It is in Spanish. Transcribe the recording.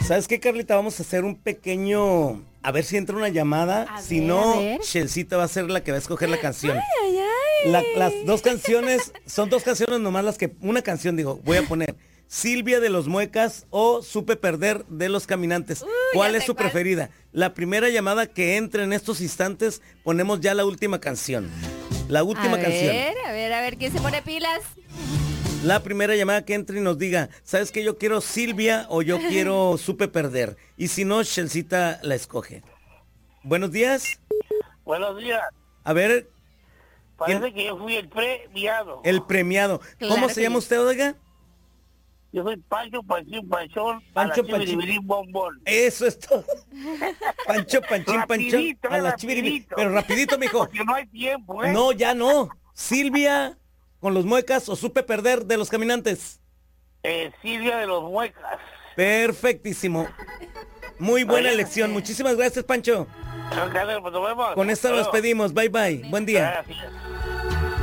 ¿Sabes qué, Carlita? Vamos a hacer un pequeño... A ver si entra una llamada. Si no, Chelcita va a ser la que va a escoger la canción. Ay, ay, ay. Las dos canciones, son dos canciones nomás las que... Una canción, digo, voy a poner Silvia de los Muecas o Supe Perder de los Caminantes. ¿Cuál es su preferida? La primera llamada que entre en estos instantes, ponemos ya la última canción. La última canción. A ver, ¿quién se pone pilas? La primera llamada que entre y nos diga, ¿sabes qué? Yo quiero Silvia o yo quiero Supe Perder. Y si no, Chelcita la escoge. Buenos días. Buenos días. A ver. Parece que yo fui el premiado. El premiado. Claro ¿Cómo que se llama sí. usted, oiga? Yo soy Pancho Panchín Panchón. Pancho a la Panchín. Chibiribirín Bombón. Eso es todo. Pancho, Panchín, Panchón. Rapidito, A la rapidito. chiviribi. Pero rapidito, mijo. Porque no hay tiempo, ¿eh? No, ya no. Silvia con los Muecas o Supe Perder de los Caminantes. Silvia de los Muecas. Perfectísimo. Muy buena elección. Muchísimas gracias, Pancho. Pues nos vemos. Con esta nos Hasta luego. despedimos. Bye, bye. Buen día. Gracias.